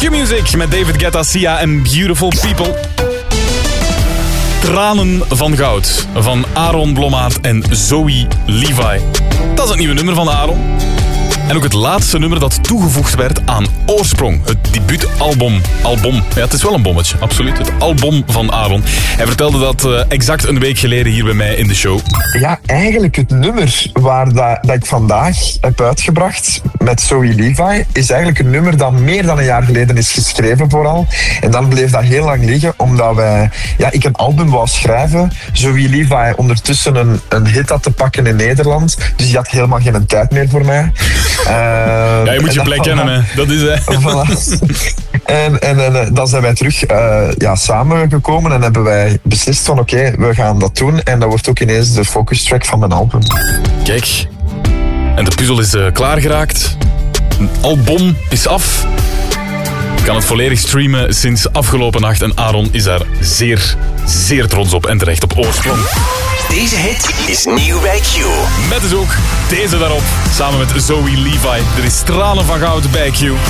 Q-Music met David Guetta, Sia en Beautiful People. Tranen van goud van Aaron Blommaert en Zoe Levi. Dat is het nieuwe nummer van Aaron. En ook het laatste nummer dat toegevoegd werd aan Oorsprong. Het debuutalbum. Ja, het is wel een bommetje, absoluut. Het album van Aaron. Hij vertelde dat exact een week geleden hier bij mij in de show. Ja, eigenlijk het nummer waar dat ik vandaag heb uitgebracht met Zoe Levi is eigenlijk een nummer dat meer dan een jaar geleden is geschreven vooral. En dan bleef dat heel lang liggen, omdat ik een album wou schrijven. Zoe Levi ondertussen een hit had te pakken in Nederland. Dus die had helemaal geen tijd meer voor mij. Ja, je moet je plek kennen, hè. Dat is voilà. En dan zijn wij terug samengekomen en hebben wij beslist van oké, we gaan dat doen. En dat wordt ook ineens de focus track van mijn album. Kijk, en de puzzel is klaargeraakt. Een album is af. Je kan het volledig streamen sinds afgelopen nacht. En Aaron is daar zeer, zeer trots op en terecht op Oorsprong. Deze hit is nieuw bij Q. Met dus ook deze daarop, samen met Zoe Levi. Er is Tranen van goud bij Q.